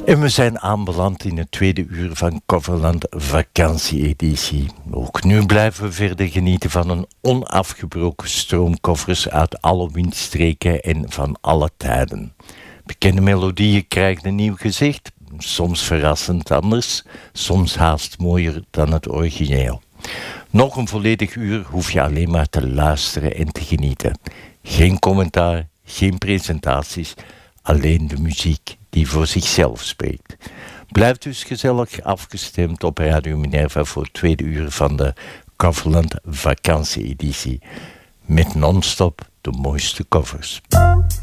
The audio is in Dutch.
En we zijn aanbeland in het tweede uur van Coverland Vakantie-editie. Ook nu blijven we verder genieten van een onafgebroken stroom covers uit alle windstreken en van alle tijden. Bekende melodieën krijgen een nieuw gezicht, soms verrassend anders, soms haast mooier dan het origineel. Nog een volledig uur hoef je alleen maar te luisteren en te genieten. Geen commentaar, geen presentaties, alleen de muziek die voor zichzelf spreekt. Blijf dus gezellig afgestemd op Radio Minerva voor het tweede uur van de Coverland Vakantie-editie. Met non-stop de mooiste covers.